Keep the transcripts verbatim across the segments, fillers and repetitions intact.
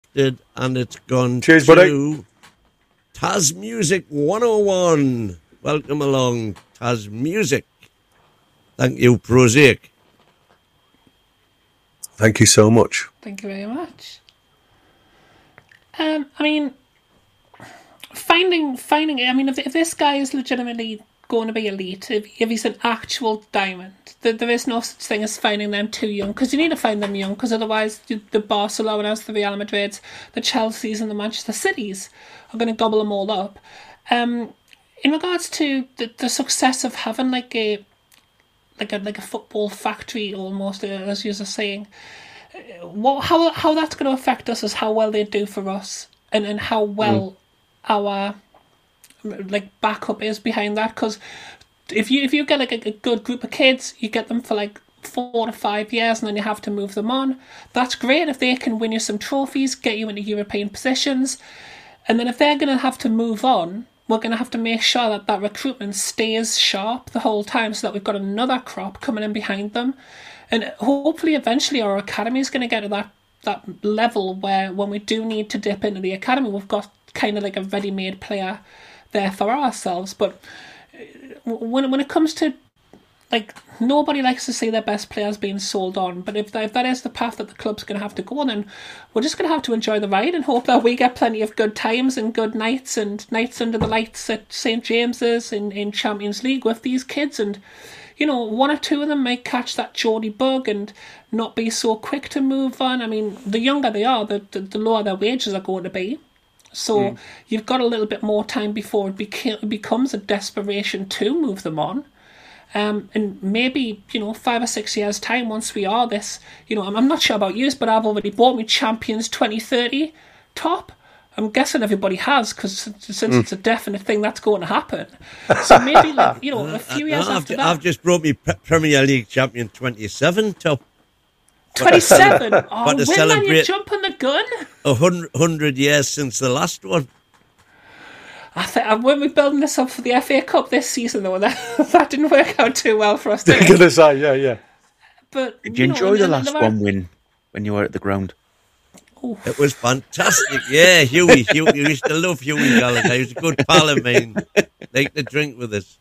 accepted, and it's gone Cheers, to buddy. Taz Music one oh one. Welcome along, Taz Music. Thank you, Prosaic. Thank you so much. Thank you very much. Um, I mean, finding finding. I mean, if, if this guy is legitimately going to be elite, if, if he's an actual diamond, there, there is no such thing as finding them too young, because you need to find them young, because otherwise the, the Barcelonas, the Real Madrids, the Chelseas and the Manchester Cities are going to gobble them all up. Um, in regards to the, the success of having like a like a like a football factory almost, as you were saying, what how how that's going to affect us is how well they do for us, and, and how well mm. our like backup is behind that. Because if you if you get like a, a good group of kids, you get them for like four to five years, and then you have to move them on. That's great if they can win you some trophies, get you into European positions, and then if they're going to have to move on, we're going to have to make sure that that recruitment stays sharp the whole time, so that we've got another crop coming in behind them. And hopefully eventually our academy is going to get to that, that level where when we do need to dip into the academy, we've got kind of like a ready-made player there for ourselves. But when when it comes to, like, nobody likes to see their best players being sold on, but if that, if that is the path that the club's going to have to go on, then we're just going to have to enjoy the ride and hope that we get plenty of good times and good nights and nights under the lights at Saint James's in, in Champions League with these kids. And, you know, one or two of them might catch that Geordie bug and not be so quick to move on. I mean, the younger they are, the, the, the lower their wages are going to be. So mm. you've got a little bit more time before it beca- becomes a desperation to move them on. Um, and maybe, you know, five or six years' time, once we are this, you know, I'm, I'm not sure about you, but I've already bought me Champions twenty thirty top. I'm guessing everybody has, because since mm. it's a definite thing that's going to happen. So maybe, like, you know, a few years no, after I've, that. I've just brought me Premier League Champion twenty-seven top. twenty-seven? Oh, but to when celebrate man, you're jumping the gun? A hundred, hundred years since the last one. I think when we're building this up for the F A Cup this season, though, that, that didn't work out too well for us. Did I'm gonna say, yeah, yeah. But did you, you enjoy know, the last one win when, when you were at the ground? Ooh. It was fantastic. Yeah, Huey, Huey, we used to love Huey Gallagher. He was a good pal of mine. Like to drink with us.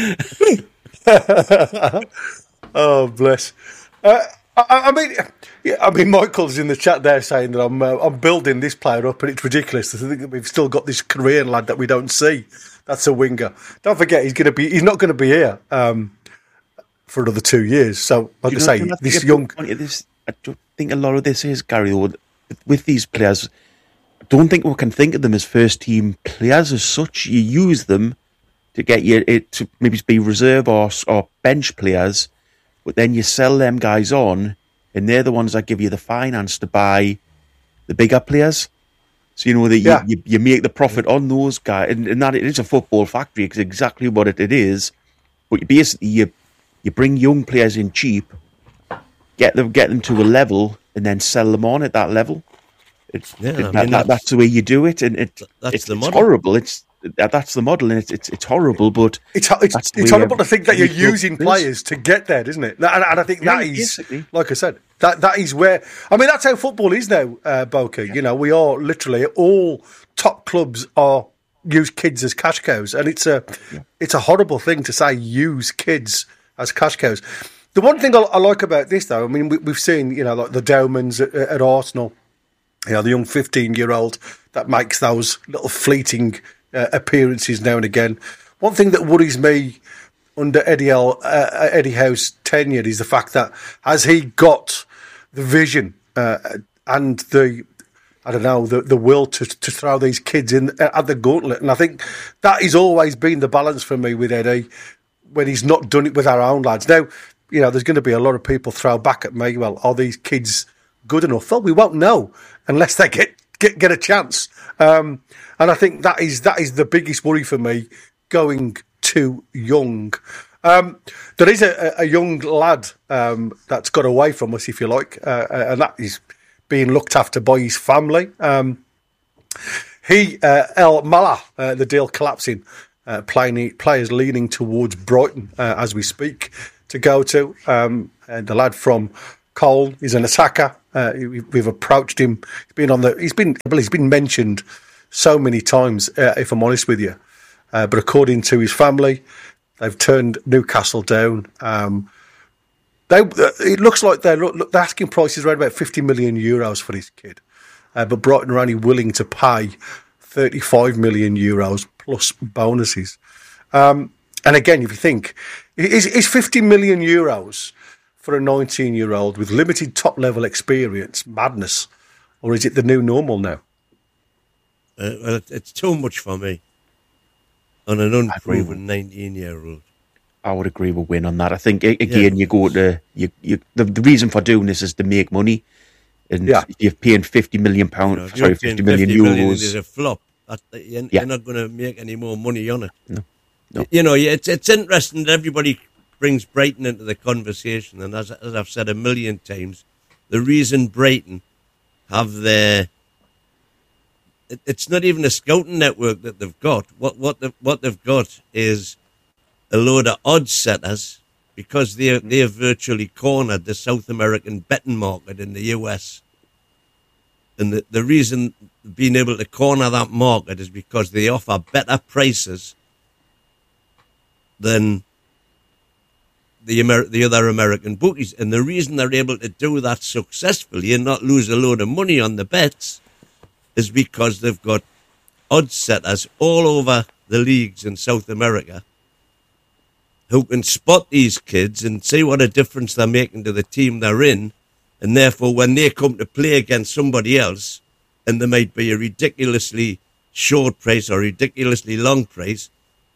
Oh, bless. Uh, I, I mean, yeah, I mean, Michael's in the chat there saying that I'm uh, I'm building this player up, and it's ridiculous to think that we've still got this Korean lad that we don't see. That's a winger. Don't forget, he's going to be. He's not going to be here um, for another two years. So, like I say, this young. This, I don't think a lot of this is Gary. With, with these players, I don't think we can think of them as first team players as such. You use them to get you it to maybe be reserve or or bench players. But then you sell them guys on, and they're the ones that give you the finance to buy the bigger players. So, you know, that you, yeah. you, you make the profit on those guys. And, and that it is a football factory, it's exactly what it, it is. But you basically, you, you bring young players in cheap, get them get them to a level, and then sell them on at that level. It's, yeah, it, I mean, that, that's, that's the way you do it. And it, that's it's, the it's horrible. It's That's the model, and it's it's, it's horrible, but it's it's, it's horrible to think that you're using players to get there, isn't it? And, and I think that yeah, is, basically. Like I said, that that is where I mean that's how football is now, uh, Boca. Yeah. You know, we are literally all top clubs are use kids as cash cows, and it's a yeah. it's a horrible thing to say use kids as cash cows. The one thing I, I like about this, though, I mean, we, we've seen you know like the Dowmans at, at Arsenal, you know, the young fifteen-year-old that makes those little fleeting. Uh, appearances now and again. One thing that worries me under Eddie, L, uh, Eddie Howe's tenure is the fact that has he got the vision uh, and the I don't know the the will to to throw these kids in at the gauntlet, and I think that has always been the balance for me with Eddie when he's not done it with our own lads. Now, you know, there's going to be a lot of people throw back at me. Well, are these kids good enough? Well, we won't know unless they get get, get a chance. Um, And I think that is that is the biggest worry for me, going too young. Um, there is a, a young lad um, that's got away from us, if you like, uh, and that is being looked after by his family. Um, he, uh, El Mala, uh, the deal collapsing, uh, playing, players leaning towards Brighton uh, as we speak to go to. Um, and the lad from Cole is an attacker. Uh, we've approached him. He's been on the. He's been. Well, he's been mentioned so many times. Uh, if I'm honest with you, uh, but according to his family, they've turned Newcastle down. Um, they. Uh, it looks like they're look, the asking price is around about fifty million euros for this kid, uh, but Brighton are only willing to pay thirty-five million euros plus bonuses. Um, and again, if you think, is is fifty million euros for a nineteen-year-old with limited top-level experience madness, or is it the new normal now? Uh, well, it's too much for me on an unproven nineteen-year-old. I would agree with Win on that. I think again, yeah. you go to you. you the, the reason for doing this is to make money, and yeah. if you're paying fifty million pounds, you know, sorry, fifty million euros. Is a flop. That, you're, yeah. you're not going to make any more money on it. No, no. You know, it's it's interesting that everybody brings Brighton into the conversation, and as, as I've said a million times, the reason Brighton have their it, it's not even a scouting network that they've got. What what the, what they've got is a load of odds setters, because they they have virtually cornered the South American betting market in the U S. And the, the reason being able to corner that market is because they offer better prices than the Amer- the other American bookies. And the reason they're able to do that successfully and not lose a load of money on the bets is because they've got odds setters all over the leagues in South America who can spot these kids and see what a difference they're making to the team they're in. And therefore, when they come to play against somebody else, and there might be a ridiculously short price or ridiculously long price,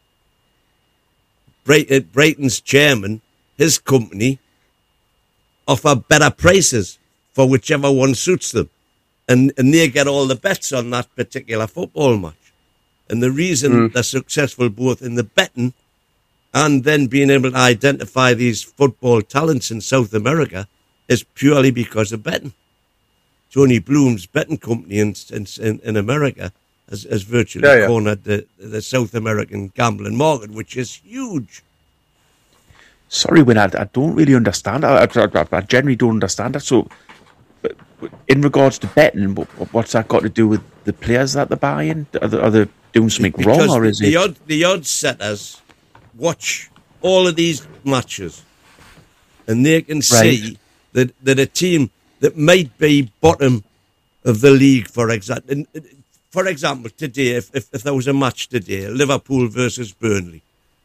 Brighton's chairman, his company, offer better prices for whichever one suits them. And and they get all the bets on that particular football match. And the reason mm. they're successful both in the betting and then being able to identify these football talents in South America is purely because of betting. Tony Bloom's betting company in in, in America has, has virtually yeah, yeah. cornered the, the South American gambling market, which is huge. Sorry, Win, I, I don't really understand. I, I, I generally don't understand that. So, in regards to betting, what, what's that got to do with the players that they're buying? Are they, are they doing something because wrong, or is the, it... The, odd, the odds setters watch all of these matches, and they can see right. that, that a team that might be bottom of the league, for example, for example, today, if, if, if there was a match today, Liverpool versus Burnley,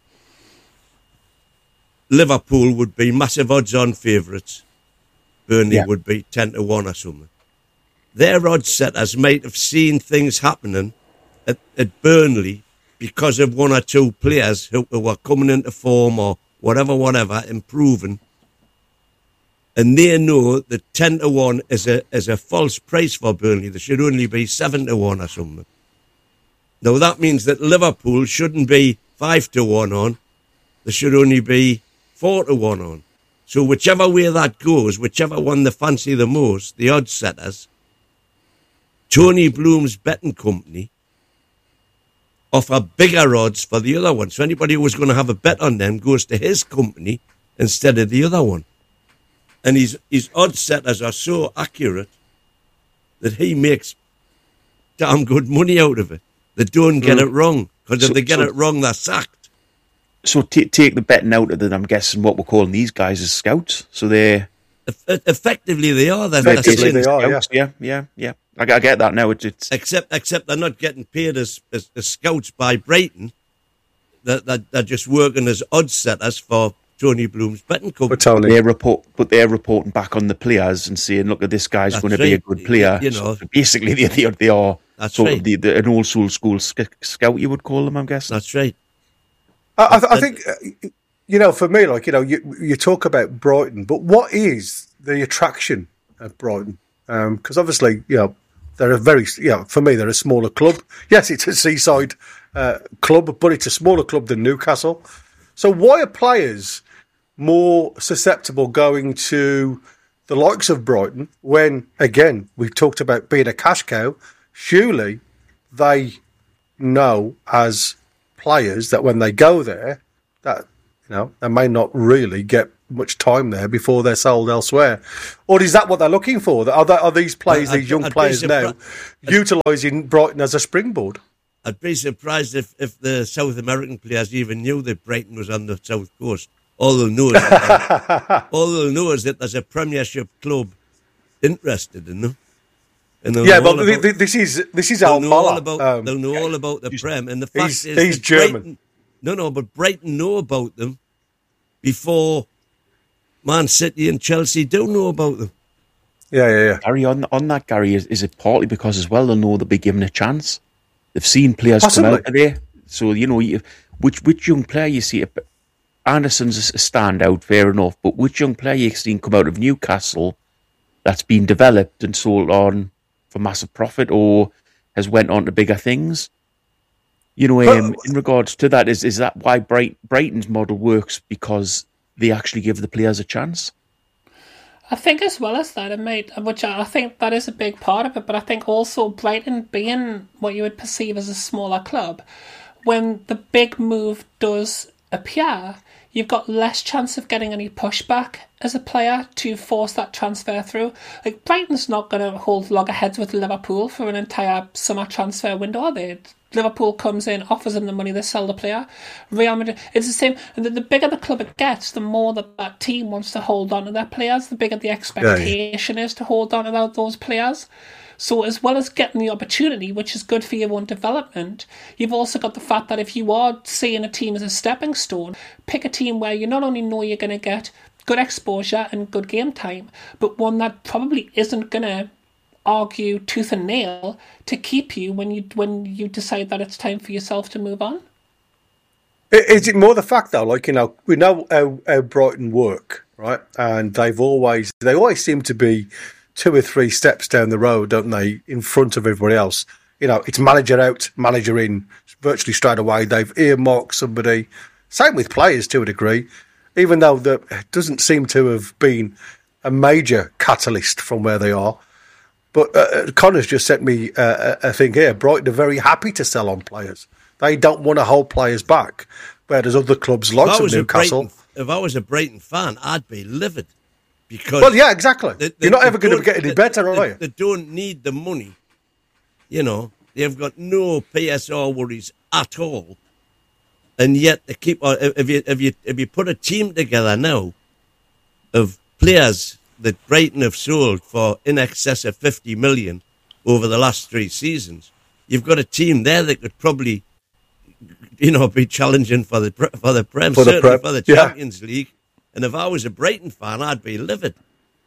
Liverpool would be massive odds-on favourites. Burnley yeah. would be ten to one or something. Their odds setters might have seen things happening at, at Burnley because of one or two players who, who were coming into form or whatever, whatever, improving. And they know that ten to one is a is a false price for Burnley. There should only be seven to one or something. Now, that means that Liverpool shouldn't be five to one on. There should only be four to one on. So whichever way that goes, whichever one they fancy the most, the odds setters, Tony Bloom's betting company offer bigger odds for the other one. So anybody who was going to have a bet on them goes to his company instead of the other one. And his, his odds setters are so accurate that he makes damn good money out of it. They don't get mm. it wrong, because if so, they get so, it wrong, they're sacked. So t- take the betting out of it, I'm guessing what we're calling these guys is scouts. So they're... E- effectively, they are. They're effectively, they are, scouts. yeah. Yeah, yeah, yeah. I, I get that now. It's, it's... Except except they're not getting paid as, as, as scouts by Brighton. They're, they're, they're just working as odds setters for Tony Bloom's betting company. But they're, report, but they're reporting back on the players and saying, look, this guy's That's going to right. be a good player. You know, so basically, they, they, they are That's sort right. of the, the, an old school school scout, you would call them, I'm guessing. That's right. I, I, I think, uh, you know, for me, like, you know, you, you talk about Brighton, but what is the attraction at Brighton? Because um, obviously, you know, they're a very, you know, for me, they're a smaller club. Yes, it's a seaside uh, club, but it's a smaller club than Newcastle. So why are players more susceptible going to the likes of Brighton when, again, we've talked about being a cash cow? Surely they know as players that when they go there, that, you know, they may not really get much time there before they're sold elsewhere, or is that what they're looking for? Are, they, are these players, well, these young I'd players surpri- now, utilising Brighton as a springboard? I'd be surprised if, if the South American players even knew that Brighton was on the south coast. All they'll know is that, all they'll know is that there's a Premiership club interested in them. And yeah, but about, this is this is Al Mala. Um, they'll know all about the Prem, and the fact he's, is, he's German. Brighton, no, no, but Brighton know about them before Man City and Chelsea do know about them. Yeah, yeah, yeah. Gary, on on that, Gary, is, is it partly because as well they'll know they'll be given a chance? They've seen players Possibly. come out of there, so you know you, which which young player you see. Anderson's a standout, fair enough, but which young player you've seen come out of Newcastle that's been developed and sold on for massive profit or has went on to bigger things? You know, um, in regards to that, is is that why Bright, Brighton's model works? Because they actually give the players a chance? I think as well as that, it made, which I think that is a big part of it, but I think also Brighton being what you would perceive as a smaller club, when the big move does appear, you've got less chance of getting any pushback as a player to force that transfer through. Like, Brighton's not going to hold loggerheads with Liverpool for an entire summer transfer window, are they? Liverpool comes in, offers them the money, they sell the player. Real Madrid, it's the same. And the, the bigger the club it gets, the more that that team wants to hold on to their players, the bigger the expectation yeah. is to hold on to those players. So as well as getting the opportunity, which is good for your own development, you've also got the fact that if you are seeing a team as a stepping stone, pick a team where you not only know you're going to get good exposure and good game time, but one that probably isn't going to argue tooth and nail to keep you when you when you decide that it's time for yourself to move on. Is it more the fact though, like, you know, we know how, how Brighton work, right? And they've always they always seem to be two or three steps down the road, don't they, in front of everybody else. You know, it's manager out, manager in, virtually straight away. They've earmarked somebody. Same with players to a degree, even though there doesn't seem to have been a major catalyst from where they are. But uh, Connor's just sent me uh, a thing here. Brighton are very happy to sell on players. They don't want to hold players back, whereas other clubs like Newcastle. Brighton, if I was a Brighton fan, I'd be livid. Because well, yeah, exactly. They, they, You're not ever going to get any better, they, are you? They don't need the money. You know, they've got no P S R worries at all. And yet they keep on. If you, if you, if you put a team together now of players that Brighton have sold for in excess of fifty million over the last three seasons, you've got a team there that could probably, you know, be challenging for the for the Prem, for the, certainly Prem. for the yeah. Champions League. And if I was a Brighton fan, I'd be livid.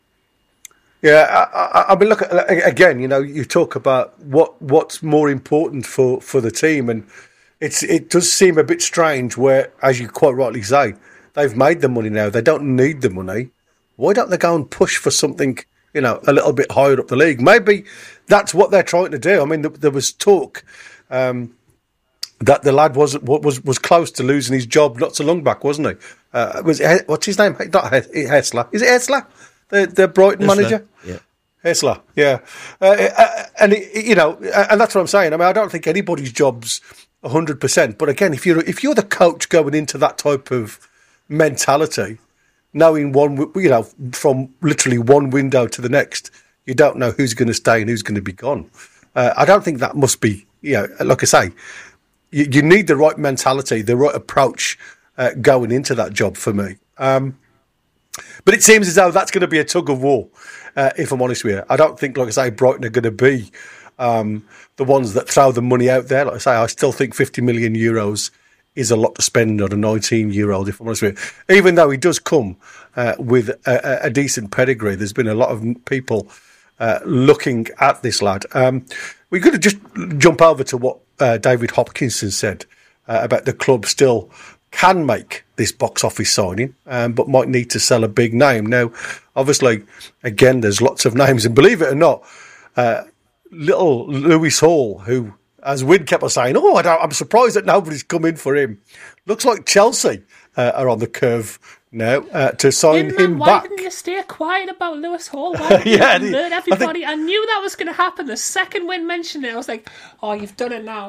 Yeah, I, I, I mean, look, again, you know, you talk about what what's more important for, for the team, and it's it does seem a bit strange where, as you quite rightly say, they've made the money now. They don't need the money. Why don't they go and push for something, you know, a little bit higher up the league? Maybe that's what they're trying to do. I mean, there was talk um, that the lad was was was close to losing his job not so long back, wasn't he? Uh, was it, what's his name? Not Hessler. Is it Hessler? The the Brighton Hessler, manager? Yeah. Hessler, yeah. Uh, and, it, you know, and that's what I'm saying. I mean, I don't think anybody's job's one hundred percent. But again, if you're, if you're the coach going into that type of mentality, knowing one, you know, from literally one window to the next, you don't know who's going to stay and who's going to be gone. Uh, I don't think that must be, you know, like I say, you, you need the right mentality, the right approach uh, going into that job for me. Um, but it seems as though that's going to be a tug of war, uh, if I'm honest with you. I don't think, like I say, Brighton are going to be um, the ones that throw the money out there. Like I say, I still think fifty million euros is a lot to spend on a nineteen-year-old, if I'm honest with you. Even though he does come uh, with a, a decent pedigree, there's been a lot of people uh, looking at this lad. Um, we could just jump over to what uh, David Hopkinson said uh, about the club still can make this box office signing, um, but might need to sell a big name. Now, obviously, again, there's lots of names, and believe it or not, uh, little Lewis Hall, who, as Wynn kept on saying, oh, I don't, I'm surprised that nobody's come in for him. Looks like Chelsea uh, are on the curve now uh, to sign Inman, him why back. Why didn't you stay quiet about Lewis Hall? Why didn't yeah, you alert everybody? I, think... I knew that was going to happen. The second Wynn mentioned it, I was like, oh, you've done it now.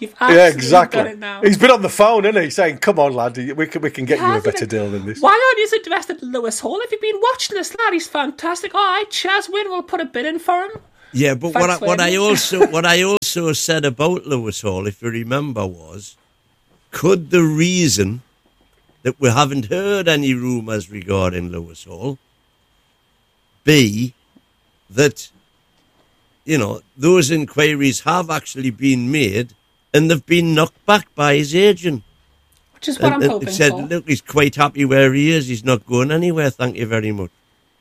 You've actually yeah, exactly. done it now. He's been on the phone, hasn't he, saying, "Come on, lad, we can we can get Yeah, you a better like, deal than this." Why aren't you interested in Lewis Hall? Have you been watching this lad? He's fantastic. All right, Chaz Wynn will put a bid in for him. Yeah, but Thanks, what I, what Wayne. I also what I also said about Lewis Hall, if you remember, was could the reason that we haven't heard any rumours regarding Lewis Hall be that, you know, those inquiries have actually been made and they've been knocked back by his agent? Which is what and, I'm and hoping said, for. look, he's quite happy where he is. He's not going anywhere. Thank you very much.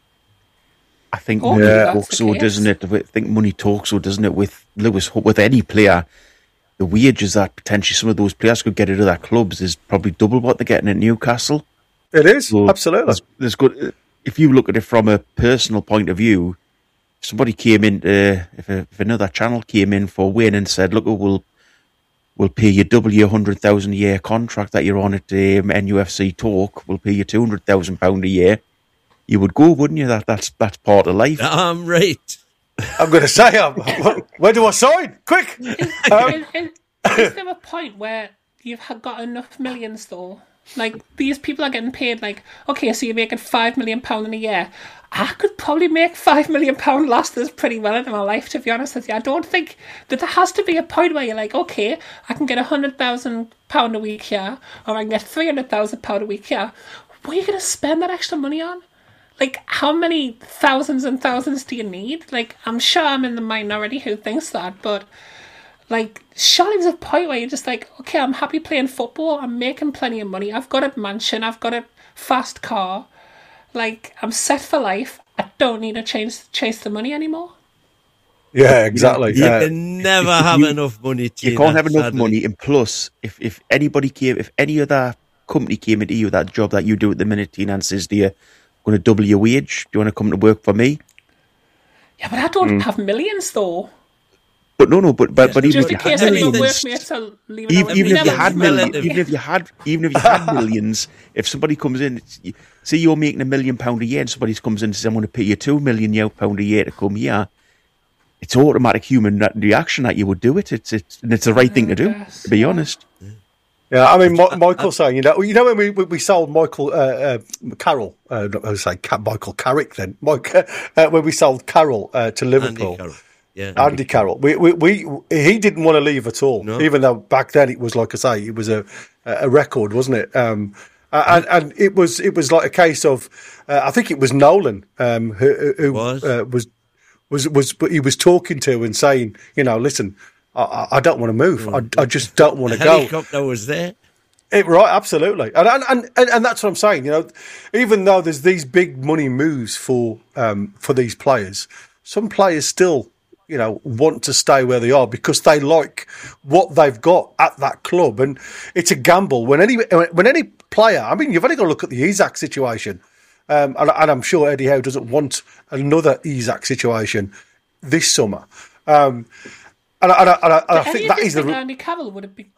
I think Hopefully money that's talks, the so case. doesn't it? I think money talks, so doesn't it? With Lewis, Hall- with any player, the wages that potentially some of those players could get out of their clubs is probably double what they're getting at Newcastle. It is So absolutely. There's, there's good. If you look at it from a personal point of view, if somebody came in, uh, if, a, if another channel came in for Wayne and said, "Look, we'll we'll pay you double your hundred thousand a year contract that you're on at um, N U F C Talk. We'll pay you two hundred thousand pound a year." You would go, wouldn't you? That that's that's part of life. I'm right. I'm going to say, um, where do I sign? Quick! Um, is, is, is there a point where you've ha- got enough millions though? Like these people are getting paid. Like, okay, so you're making five million pound in a year. I could probably make five million pound last this pretty well in my life. To be honest with you, I don't think that there has to be a point where you're like, okay, I can get a hundred thousand pound a week here, or I can get three hundred thousand pound a week here. What are you going to spend that extra money on? Like, how many thousands and thousands do you need? Like, I'm sure I'm in the minority who thinks that, but, like, surely there's a point where you're just like, okay, I'm happy playing football, I'm making plenty of money, I've got a mansion, I've got a fast car, like, I'm set for life, I don't need to chase, chase the money anymore. yeah, exactly. You Uh, can never have you- enough money, Tina, You can't have enough sadly. money, and plus, if if anybody came, if any other company came into you, that job that you do at the minute, Tina, and says, "Do you going to double your wage? Do you want to come to work for me?" Yeah, but I don't Mm. have millions, though. But no, no, but but, but even Just if in you case had any of your millions, workmates are leaving even, out even with if you millions. had millions. millions, even if you had, even if you had millions, if somebody comes in, it's- you- say you're making a million pound a year, and somebody comes in and says, "I'm going to pay you two million pound a year to come here," it's automatic human re- reaction that you would do it. It's it's and it's the right thing to do. Yes, To be yeah. honest, Yeah, I mean, Mi- Michael saying, you know, you know when we we, we sold Michael uh, uh, Carroll, uh, not- I was saying Ca- Michael Carrick then, Mike, uh, when we sold Carroll uh, to Liverpool, Andy Carroll. Yeah. Andy Carroll, we, we we he didn't want to leave at all, No. even though back then it was like I say, it was a a record, wasn't it? Um, and and it was it was like a case of, uh, I think it was Nolan um, who, who Was. Uh, was was was but he was talking to and saying, you know, listen. I, I don't want to move. I, I just don't want The to go. helicopter was there. It, right, absolutely, and, and and and that's what I'm saying. You know, even though there's these big money moves for um, for these players, some players still, you know, want to stay where they are because they like what they've got at that club, and it's a gamble. When any when any player, I mean, you've only got to look at the Isak situation, um, and, and I'm sure Eddie Howe doesn't want another Isak situation this summer. Um, and, I- and, I- and, I- and I Did think any that of you is the think Andy Cavill would have been.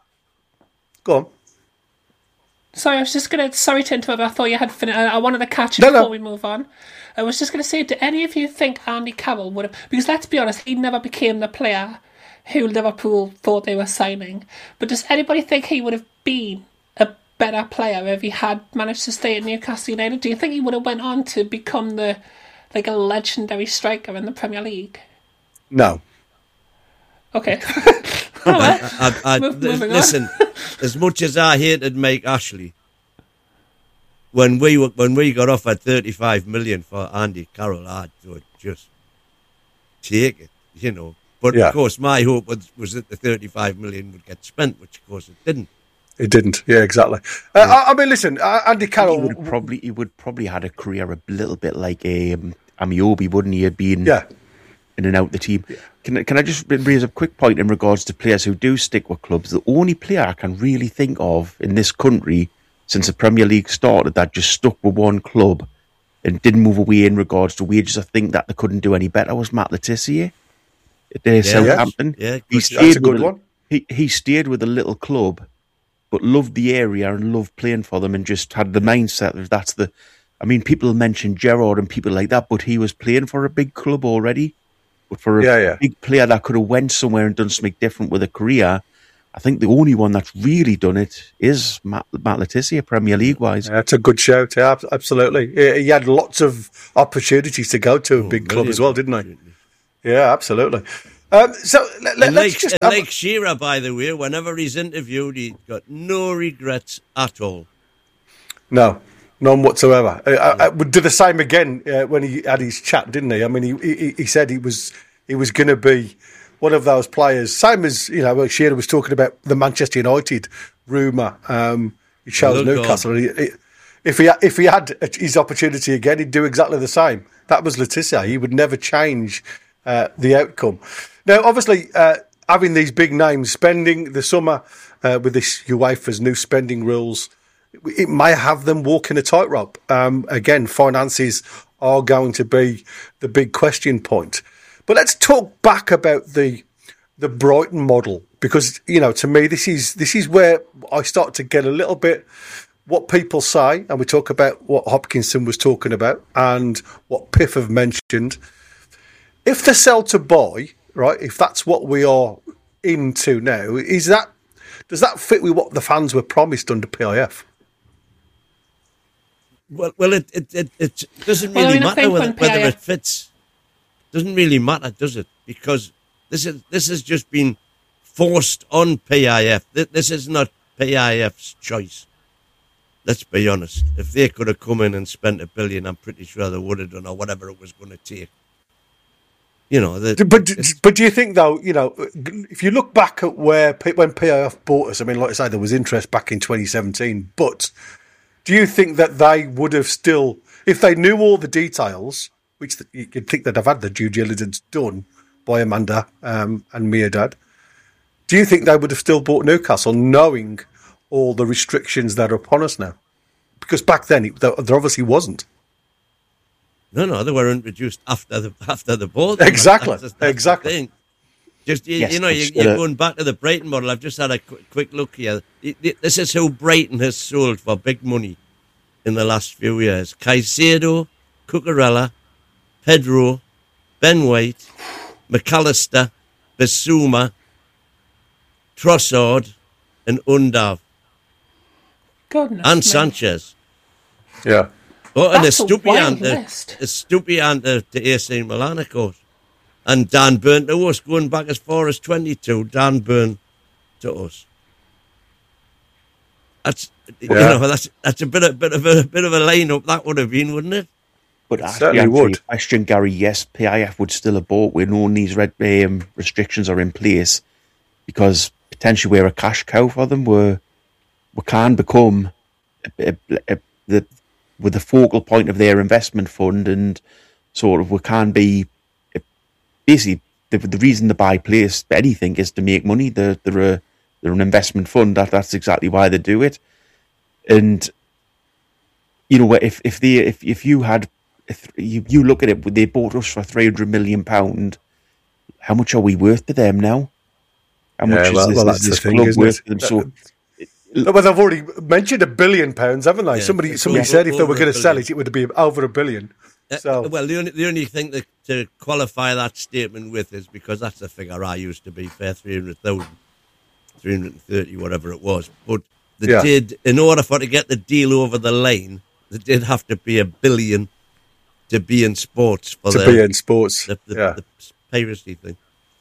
go on. Sorry, I was just going to. Sorry to interrupt. I thought you had finished. I I wanted to catch you No, before no. we move on. I was just going to say, do any of you think Andy Cavill would have? Because let's be honest, he never became the player who Liverpool thought they were signing. But does anybody think he would have been a better player if he had managed to stay at Newcastle United? Do you think he would have went on to become the like a legendary striker in the Premier League? No. Okay. Oh, well. I, I, Move- moving on. listen, as much as I hated Mike Ashley, when we were, when we got offered thirty-five million for Andy Carroll, I would just take it, you know. But Yeah. of course, my hope was, was that the thirty-five million would get spent, which of course it didn't. It didn't. Yeah, exactly. Uh, I, I mean, listen, uh, Andy he Carroll. would have probably he would probably had a career a little bit like um, Amiobi, wouldn't he? Had been Yeah. in and out the team. Can I- can I just raise a quick point in regards to players who do stick with clubs? The only player I can really think of in this country since the Premier League started that just stuck with one club and didn't move away in regards to wages, I think that they couldn't do any better, was Matt Letizia at uh, Southampton. Yeah, he good stayed That's a good with one. He he stayed with a little club, but loved the area and loved playing for them, and just had the mindset of that's the. I mean, people mention Gerrard and people like that, but he was playing for a big club already. But for a Yeah, yeah. big player that could have went somewhere and done something different with a career, I think the only one that's really done it is Matt, Matt Le Tissier, Premier League wise. Yeah, that's a good shout. Yeah, absolutely. He had lots of opportunities to go to a oh, big club as well, didn't he? Yeah, absolutely. Um, so let, and let's like, just and like Shearer, by the way, whenever he's interviewed, he's got no regrets at all. No, none whatsoever. I, I, I would do the same again uh, when he had his chat, didn't he? I mean, he he, he said he was he was going to be one of those players, same as, you know, Shearer was talking about the Manchester United rumour. Um, he chose Newcastle. He, he, if he if he had his opportunity again, he'd do exactly the same. That was Le Tissier. He would never change uh, the outcome. Now, obviously, uh, having these big names, spending the summer uh, with this UEFA's new spending rules, it may have them walking a tightrope. Um, again, finances are going to be the big question point. But let's talk back about the the Brighton model, because, you know, to me, this is this is where I start to get a little bit what people say, and we talk about what Hopkinson was talking about and what Piff have mentioned. If the sell to buy, right, if that's what we are into now, is that does that fit with what the fans were promised under P I F? Well, well, it it it, it doesn't really well, I mean, matter whether, whether it fits. Doesn't really matter, does it? Because this is this has just been forced on P I F. This is not P I F's choice. Let's be honest. If they could have come in and spent a billion, I'm pretty sure they would have done, or whatever it was going to take. You know, the, but but do you think though? You know, if you look back at where when P I F bought us, I mean, like I say, there was interest back in twenty seventeen. But do you think that they would have still, if they knew all the details, which you'd think they'd have had the due diligence done by Amanda um, and Mirdad, do you think they would have still bought Newcastle, knowing all the restrictions that are upon us now? Because back then, it, there obviously wasn't. No, no, they were introduced after the after the board. Exactly, that's, that's, that's exactly. Just you, yes, you know, you, you're going back to the Brighton model. I've just had a quick, quick look here. It, it, this is who Brighton has sold for big money in the last few years: Caicedo, Cucurella, Pedro, Ben White, McAllister, Bissouma, Trossard, and Undav. Goodness and me. Sanchez. Yeah. Oh, and That's a wild Estupiñán, list. Estupiñán to, to A C Milan, of course. And Dan Burn to us, going back as far as twenty-two. Dan Burn to us. That's yeah. you know that's that's a bit of bit of a bit of a lineup that would have been, wouldn't it? But actually, actually would. Question, Gary, yes, P I F would still have bought when all these red um, restrictions are in place, because potentially we're a cash cow for them. We're, we can become a, a, a, the with the focal point of their investment fund, and sort of we can be a, basically the, the reason to buy place anything is to make money. They're they're, a, they're an investment fund. That that's exactly why they do it. And you know, if if they if if you had If you, you look at it, they bought us for three hundred million pounds. How much are we worth to them now? How much yeah, well, is this, well, is this club thing, worth to them? So, well, they've already mentioned a billion pounds, haven't they? Yeah, somebody somebody over, said if they were going to sell billion. it, it would be over a billion. So. Uh, well, the only, the only thing that, to qualify that statement with is because that's the figure I used to be fair, three hundred thousand, three hundred thirty, whatever it was. But they yeah. did, in order for to get the deal over the line, they did have to be a billion to be in sports. For to the, be in sports, the, the, yeah. the piracy thing.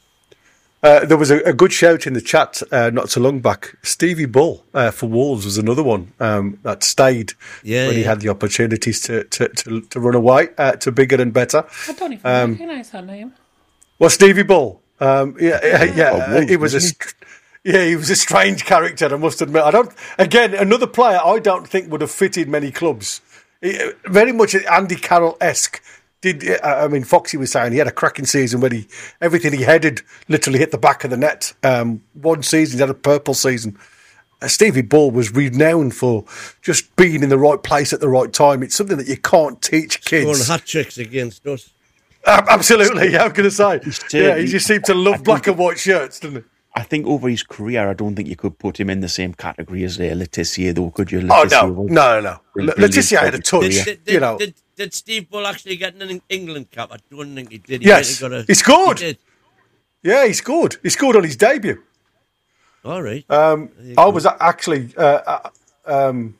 Uh, there was a, a good shout in the chat uh, not so long back. Stevie Bull uh, for Wolves was another one um, that stayed yeah, when yeah. he had the opportunities to to, to, to run away uh, to bigger and better. I don't even um, recognise that name. Well, Stevie Bull, um, yeah, yeah, yeah oh, uh, he was a yeah, he was a strange character. I must admit. I don't. Again, another player I don't think would have fitted many clubs. He, very much Andy Carroll-esque. Did I mean Foxy was saying he had a cracking season when he everything he headed literally hit the back of the net. Um, one season he had a purple season. Uh, Stevie Bull was renowned for just being in the right place at the right time. It's something that you can't teach kids. Scoring hat tricks against us. Uh, absolutely, yeah, I'm going to say. Yeah, he just seemed to love black and white shirts, didn't he? I think over his career, I don't think you could put him in the same category as uh, Le Tissier, though, could you? Le Oh, Tissier no, was no, no. Le brilliant Tissier had a touch, Did, did, did, you know. did, did Steve Bull actually get an England cap? I don't think he did. He Yes, got a, he scored. He did. Yeah, he scored. He scored on his debut. All right. Um, I was actually, uh, um,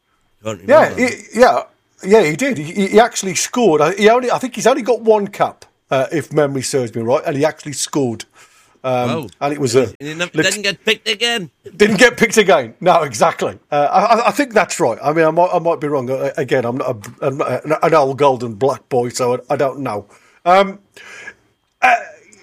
yeah, he, yeah, yeah, he did. He, he actually scored. He only, I think he's only got one cap, uh, if memory serves me right, and he actually scored. Um, wow. And it was a. He never, didn't get picked again. Didn't get picked again. No, exactly. Uh, I, I think that's right. I mean, I might, I might be wrong. Again, I'm not, a, I'm not an old golden black boy, so I, I don't know. Um, uh,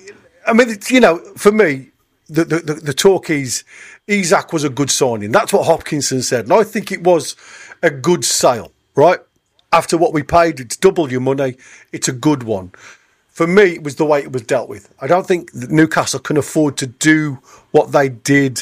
I mean, it's, you know, for me, the, the, the, the talk is Isak was a good signing. That's what Hopkinson said. And I think it was a good sale, right? After what we paid, it's double your money. It's a good one. For me, it was the way it was dealt with. I don't think that Newcastle can afford to do what they did,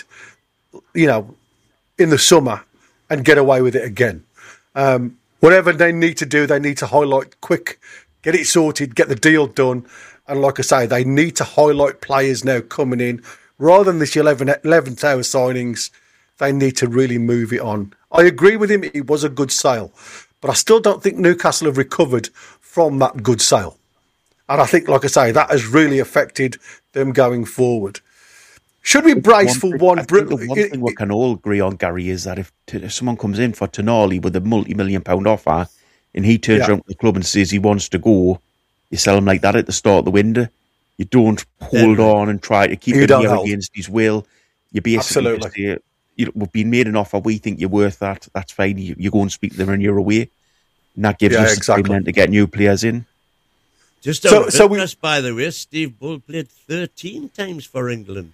you know, in the summer and get away with it again. Um, whatever they need to do, they need to highlight quick, get it sorted, get the deal done. And like I say, they need to highlight players now coming in. Rather than this eleven, eleventh hour signings, they need to really move it on. I agree with him, it was a good sale. But I still don't think Newcastle have recovered from that good sale. And I think, like I say, that has really affected them going forward. Should we brace for one? I think the one thing we can all agree on, Gary, is that if, if someone comes in for Tonali with a multi-million pound offer and he turns yeah. around to the club and says he wants to go, you sell him like that at the start of the window. You don't hold yeah. on and try to keep you him here against his will. You basically Absolutely. just say, you know, we've been made an offer, we think you're worth that, that's fine. You, you go and speak to them and you're away. And that gives yeah, you exactly. time to get new players in. Just out so, of so interest, we, by the way, Steve Bull played thirteen times for England.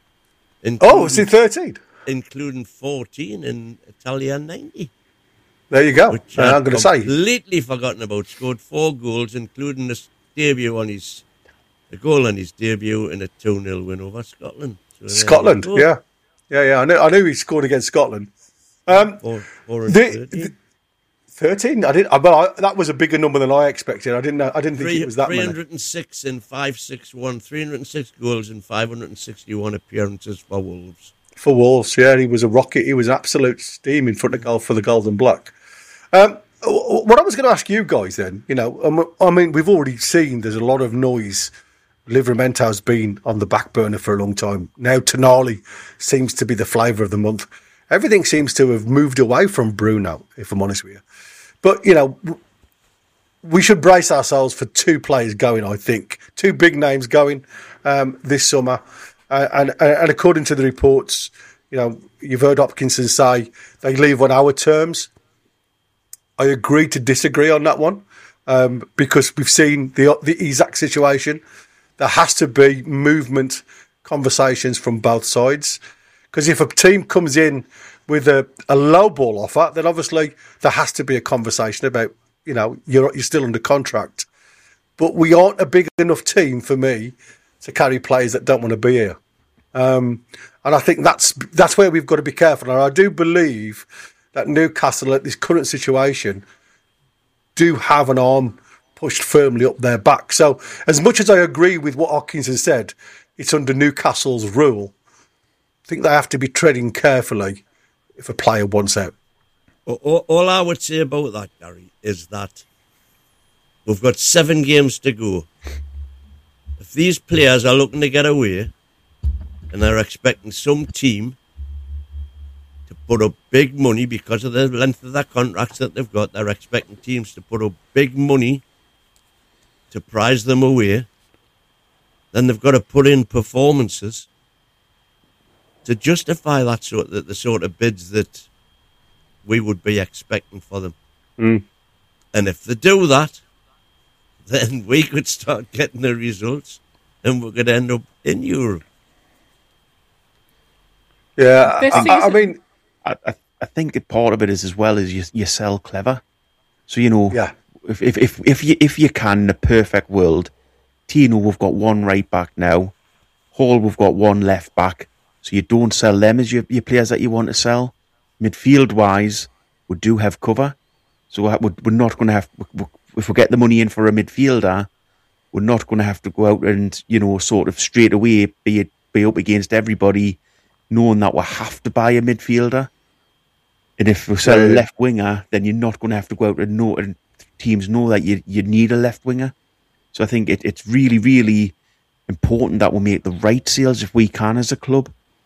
Oh, is he thirteen? Including fourteen in Italian ninety. There you go. Which uh, I'm going to say. Completely forgotten about. Scored four goals, including a debut on his, a goal on his debut in a two nil win over Scotland. So Scotland, yeah. Yeah, yeah. I knew, I knew he scored against Scotland. Um, four, four and the, the, Thirteen. I didn't. Well, I, that was a bigger number than I expected. I didn't know. I didn't think Three, it was that many. Three hundred and six in five six one. Three hundred and six goals in five hundred and sixty-one appearances for Wolves. For Wolves, yeah, he was a rocket. He was absolute steam in front of goal for the Golden Black. Um, what I was going to ask you guys then, you know, I mean, we've already seen there's a lot of noise. Livramento's been on the back burner for a long time. Now Tonali seems to be the flavour of the month. Everything seems to have moved away from Bruno, if I'm honest with you. But, you know, we should brace ourselves for two players going, I think. Two big names going um, this summer. Uh, and, and according to the reports, you know, you've heard Hopkinson say they leave on our terms. I agree to disagree on that one um, because we've seen the, the Isak situation. There has to be movement conversations from both sides. Because if a team comes in with a, a low ball offer, then obviously there has to be a conversation about, you know, you're you're still under contract. But we aren't a big enough team for me to carry players that don't want to be here. Um, and I think that's that's where we've got to be careful. And I do believe that Newcastle, at this current situation, do have an arm pushed firmly up their back. So as much as I agree with what Hopkinson said, it's under Newcastle's rule. I think they have to be treading carefully if a player wants out. All, all I would say about that, Gary, is that we've got seven games to go. If these players are looking to get away and they're expecting some team to put up big money because of the length of their contracts that they've got, they're expecting teams to put up big money to prize them away, then they've got to put in performances to justify that sort of, the sort of bids that we would be expecting for them. Mm. And if they do that, then we could start getting the results and we could end up in Europe. Yeah, I, I, I mean... I, I think part of it is as well as you, you sell clever. So, you know, yeah. if, if, if, if, you, if you can, in a perfect world, Tino, we've got one right back now. Hall, we've got one left back. So you don't sell them as your, your players that you want to sell. Midfield-wise, we do have cover. So we're, we're not going to have... If we get the money in for a midfielder, we're not going to have to go out and, you know, sort of straight away be, be up against everybody knowing that we have to buy a midfielder. And if we sell a left winger, then you're not going to have to go out and know, and teams know that you, you need a left winger. So I think it, it's really, really important that we make the right sales if we can as a club.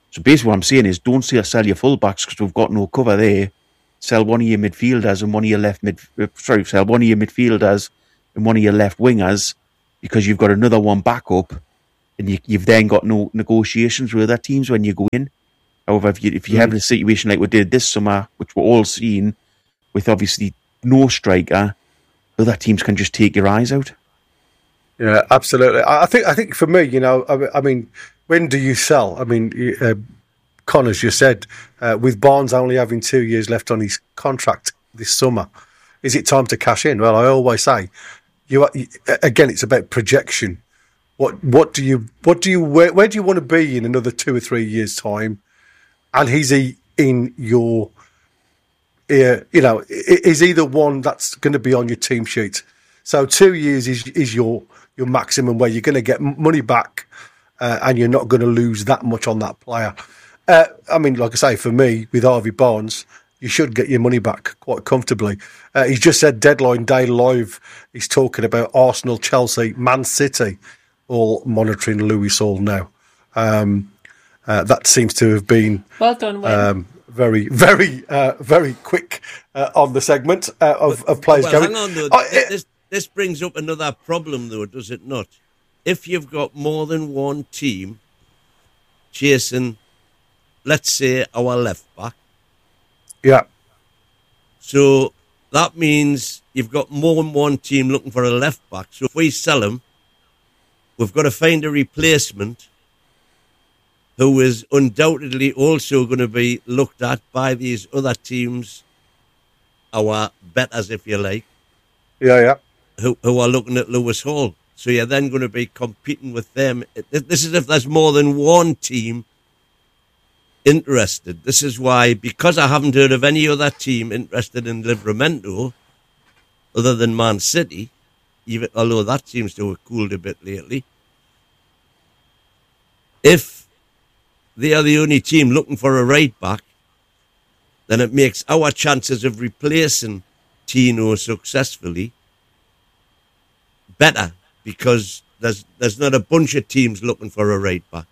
So basically what I'm saying is don't say sell your fullbacks because we've got no cover there. Sell one of your midfielders and one of your left mid. Sorry, sell one of your midfielders and one of your left wingers because you've got another one back up, and you, you've then got no negotiations with other teams when you go in. However, if you if you mm. have a situation like we did this summer, which we're all seeing, with obviously no striker, other teams can just take your eyes out. Yeah, absolutely. I think I think for me, you know, I, I mean, when do you sell? I mean, uh, Connor's just said, uh, with Barnes only having two years left on his contract this summer, is it time to cash in? Well, I always say, you again, it's about projection. What what do you what do you where, where do you want to be in another two or three years' time? And he's he in your, uh, you know, is he the one that's going to be on your team sheet? So two years is is your your maximum where you're going to get money back, uh, and you're not going to lose that much on that player. Uh, I mean, like I say, for me, with Harvey Barnes, you should get your money back quite comfortably. Uh, he's just said deadline day live. He's talking about Arsenal, Chelsea, Man City, all monitoring Louis Hall now. Um, uh, that seems to have been well done. Um, very, very, uh, very quick uh, on the segment uh, of, but, of players well, going. Hang on, though. Oh, it, this, this brings up another problem, though, does it not? If you've got more than one team chasing, let's say, our left back. Yeah. So that means you've got more than one team looking for a left back. So if we sell him, we've got to find a replacement who is undoubtedly also going to be looked at by these other teams, our betters, if you like. Yeah, yeah. Who, who are looking at Lewis Hall. So you're then going to be competing with them. This is if there's more than one team interested. This is why, because I haven't heard of any other team interested in Livramento other than Man City, even although that seems to have cooled a bit lately. If they are the only team looking for a right back, then it makes our chances of replacing Tino successfully better, because there's there's not a bunch of teams looking for a right back.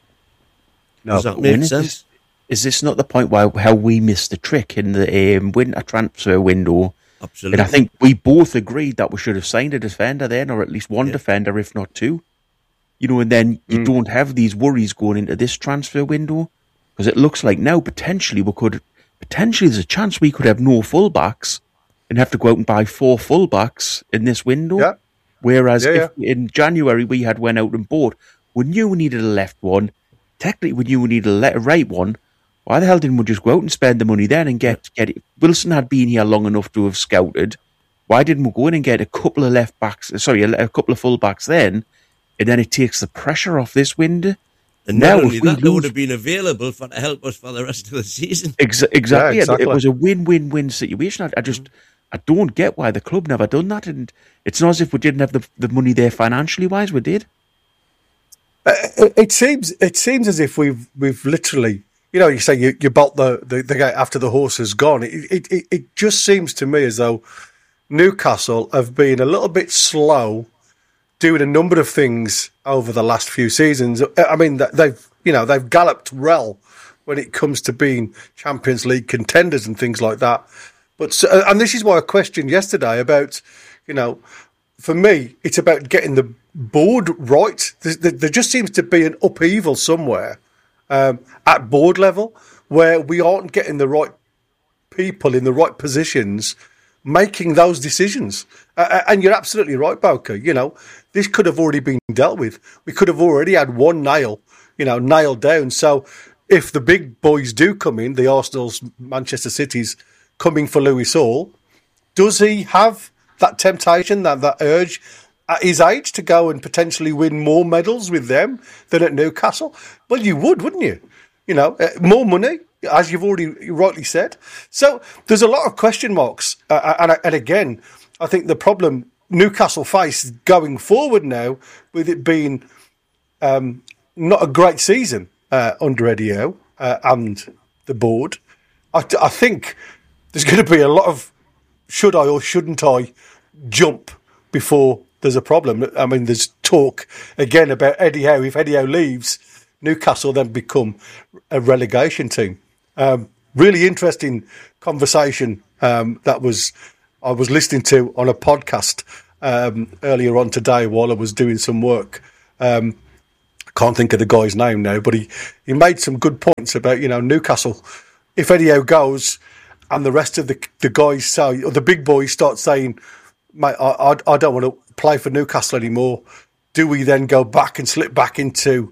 No, Does that make is sense? This, is this not the point why how we missed the trick in the um, winter transfer window? Absolutely. And I think we both agreed that we should have signed a defender then, or at least one yeah. defender, if not two. You know, and then you mm. don't have these worries going into this transfer window, because it looks like now potentially we could, potentially there's a chance we could have no fullbacks and have to go out and buy four fullbacks in this window. Yeah. Whereas yeah, if yeah. in January we had went out and bought, we knew we needed a left one. Technically, we knew we needed a, left, a right one. Why the hell didn't we just go out and spend the money then and get get it? Wilson had been here long enough to have scouted. Why didn't we go in and get a couple of left backs? Sorry, a, a couple of full backs then, and then it takes the pressure off this window. And now, not only that, they would have been available for to help us for the rest of the season. Ex- exactly. Yeah, exactly. It, it was a win-win-win situation. I, I just, I don't get why the club never done that, and it's not as if we didn't have the the money there financially wise. We did. Uh, it, it seems it seems as if we've we've literally, you know, you say you, you bolt the, the, the gate after the horse has gone. It, it it just seems to me as though Newcastle have been a little bit slow doing a number of things over the last few seasons. I mean, they've you know they've galloped well when it comes to being Champions League contenders and things like that. But and this is why I questioned yesterday about, you know, for me it's about getting the board right. There, there just seems to be an upheaval somewhere um, at board level where we aren't getting the right people in the right positions making those decisions. Uh, and you're absolutely right, Bowker. You know, this could have already been dealt with. We could have already had one nail, you know, nailed down. So if the big boys do come in, the Arsenals, Manchester Cities coming for Louis Hall, does he have that temptation, that, that urge at his age to go and potentially win more medals with them than at Newcastle? Well, you would, wouldn't you? You know, uh, more money, as you've already rightly said. So there's a lot of question marks. Uh, and, and again, I think the problem Newcastle face going forward now, with it being um, not a great season uh, under Eddie Howe uh, and the board, I, I think there's going to be a lot of should I or shouldn't I jump before there's a problem. I mean, there's talk again about Eddie Howe. If Eddie Howe leaves, Newcastle then become a relegation team. Um, really interesting conversation um, that was I was listening to on a podcast um, earlier on today while I was doing some work. Um, can't think of the guy's name now, but he, he made some good points about, you know, Newcastle. If Eddie goes and the rest of the the guys say, or the big boys start saying, mate, I, I, I don't want to play for Newcastle anymore, do we then go back and slip back into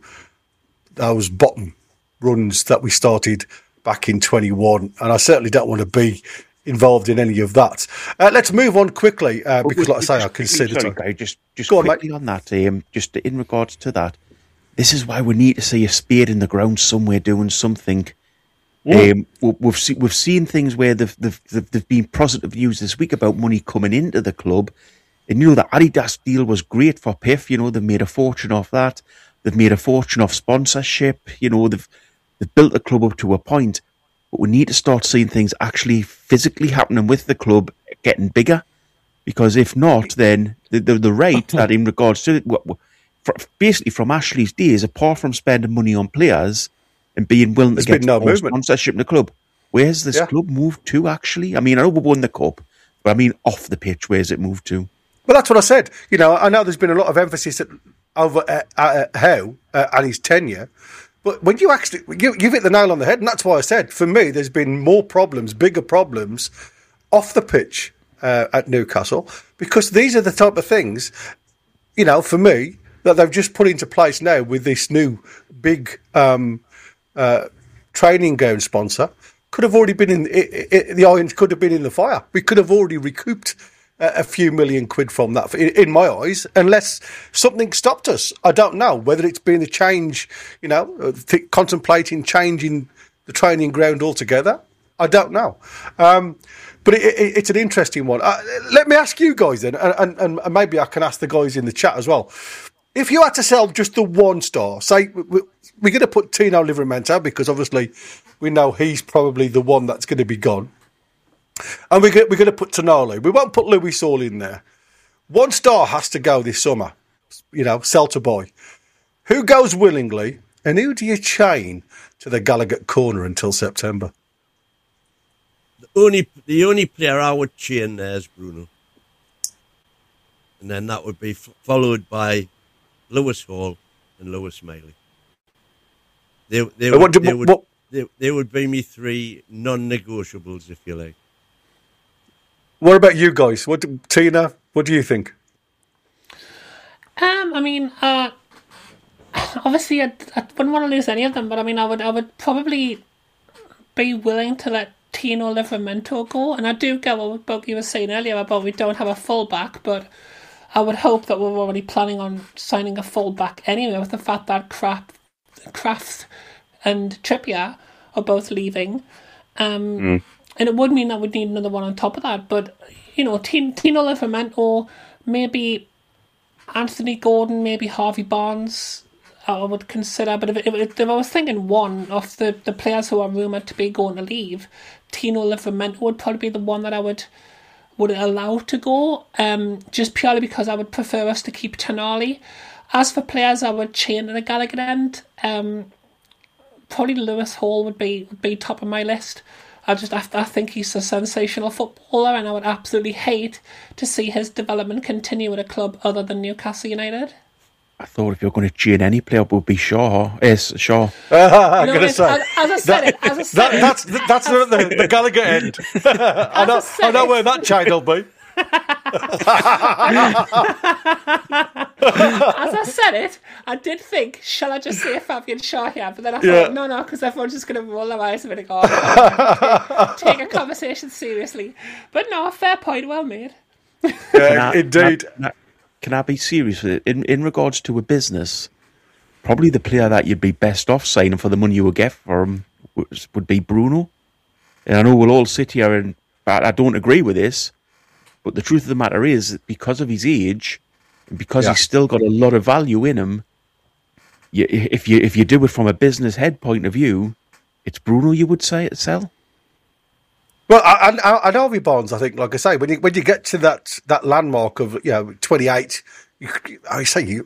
those bottom runs that we started back in twenty-one? And I certainly don't want to be involved in any of that. Uh, let's move on quickly, uh, because like I say, I consider... Sorry, Guy, just, just Go quickly on, on that, um, just in regards to that, this is why we need to see a spade in the ground somewhere doing something. Um, we've seen we've seen things where they've, they've they've they've been positive views this week about money coming into the club, and you know the Adidas deal was great for P I F. You know they've made a fortune off that. They've made a fortune off sponsorship. You know they've they've built the club up to a point, but we need to start seeing things actually physically happening with the club getting bigger, because if not, then the the, the rate that in regards to it, basically from Ashley's days, apart from spending money on players and being willing There's to get no more movement. sponsorship in the club. Where's this Yeah. club moved to, actually? I mean, I know we won the cup, but I mean, off the pitch, where's it moved to? Well, that's what I said. You know, I know there's been a lot of emphasis at, over uh, uh, Howe uh, and his tenure, but when you actually, you, you've hit the nail on the head, and that's why I said, for me, there's been more problems, bigger problems, off the pitch uh, at Newcastle, because these are the type of things, you know, for me, that they've just put into place now with this new big um, uh, training ground sponsor. Could have already been in it, it, the irons could have been in the fire. We could have already recouped uh, a few million quid from that, in, in my eyes, unless something stopped us. I don't know whether it's been a change, you know, th- contemplating changing the training ground altogether. I don't know. Um, but it, it, it's an interesting one. Uh, let me ask you guys then, and, and, and maybe I can ask the guys in the chat as well. If you had to sell just the one star, say we're going to put Tino Livramento because obviously we know he's probably the one that's going to be gone, and we're going to put Tonali. We won't put Louis Saul in there. One star has to go this summer. You know, sell to buy. Who goes willingly, and who do you chain to the Gallagher corner until September? The only the only player I would chain there is Bruno, and then that would be f- followed by Lewis Hall and Lewis Miley. They, they, would, what, they, what, would, what, they, they would be me three non-negotiables, if you like. what about you guys? What, do- Tina, what do you think? Um, I mean, uh, obviously, I, I wouldn't want to lose any of them, but I mean, I would, I would probably be willing to let Tino Livramento go, and I do get what Buggy was saying earlier about we don't have a fullback, but I would hope that we're already planning on signing a fullback anyway, with the fact that Kraft, Kraft and Trippier are both leaving. Um, mm. And it would mean that we'd need another one on top of that. But, you know, Tino Livramento, maybe Anthony Gordon, maybe Harvey Barnes, I would consider. But if, if, if I was thinking one of the, the players who are rumoured to be going to leave, Tino Livramento would probably be the one that I would... would allow to go, um, just purely because I would prefer us to keep Tonali. As for players I would chain to the Gallagher end, um, probably Lewis Hall would be would be top of my list. I just I, I think he's a sensational footballer, and I would absolutely hate to see his development continue at a club other than Newcastle United. I thought if you're going to chain any player, it would be Shaw. Yes, Shaw. Uh, I'm No, going to as, say as, as I said that, it, as I said that, it, that's that's as, the, the, the Gallagher end. I know, I know it. where that chain will be. As I said it, I did think, shall I just say Fabian Shaw here? But then I thought, Yeah. no, no, because everyone's just going to roll their eyes a bit and go, oh, take, take a conversation seriously. But no, fair point, well made. Yeah, Can I- indeed. Can I, can I be serious with it? In, in regards to a business, probably the player that you'd be best off signing for the money you would get for him would, would be Bruno. And I know we'll all sit here and I, I don't agree with this, but the truth of the matter is that because of his age, and because Yeah. he's still got a lot of value in him, you, if you if you do it from a business head point of view, it's Bruno you would say sell. Well, I, I, I know Harvey Barnes. I think, like I say, when you when you get to that that landmark of you know twenty-eight, you, I say you,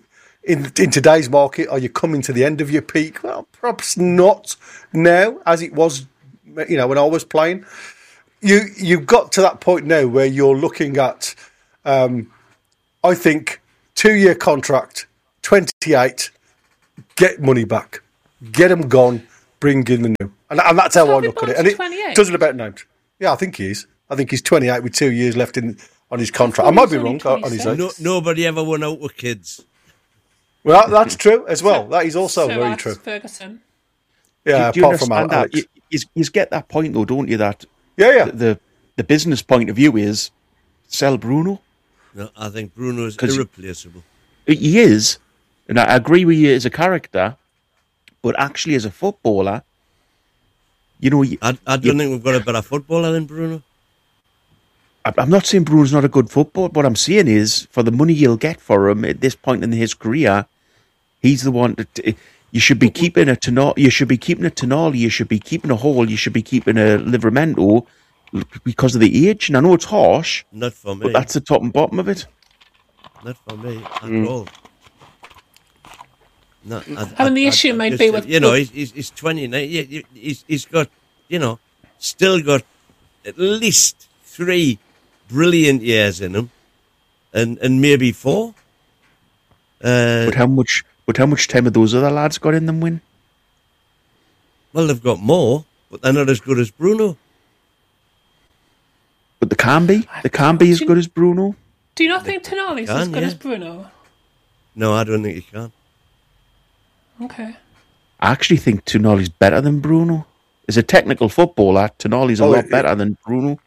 in in today's market, are you coming to the end of your peak? Well, perhaps not now, as it was, you know, when I was playing. You you've got to that point now where you're looking at, um, I think, two year contract, twenty-eight, get money back, get them gone, bring in the new, and, and that's how I look at it. And it doesn't about names. Yeah, I think he is. I think he's twenty-eight with two years left in on his contract. I might be wrong on his age. No, nobody ever went out with kids. Well, that's true as well. That is also so very true. Ferguson. Yeah, do, do apart from Alex. that? You, you get that point, though, don't you? That yeah, yeah. The, the the business point of view is sell Bruno. No, I think Bruno is irreplaceable. He is, and I agree with you as a character, but actually as a footballer, you know, I, I don't you, think we've got a better footballer than Bruno. I'm not saying Bruno's not a good footballer. What I'm saying is, for the money you'll get for him at this point in his career, he's the one that you should be keeping a Tonali. You should be keeping a Tonali. You should be keeping a Hall. You should be keeping a Livramento because of the age. And I know it's harsh. Not for me. But that's the top and bottom of it. Not for me at mm. all. No, I, I mean, the I, issue I, might just, be with you know he's, he's twenty-nine. He's, he's got you know still got at least three brilliant years in him, and and maybe four. Uh, but how much? But how much time have those other lads got in them? Win? Well, they've got more, but they're not as good as Bruno. But they can be. They can be as good as Bruno. Do you not think Tonali's as good yeah. as Bruno? No, I don't think he can. Okay. I actually think Tonali's better than Bruno. As a technical footballer, Tonali's a oh, lot it, better than Bruno.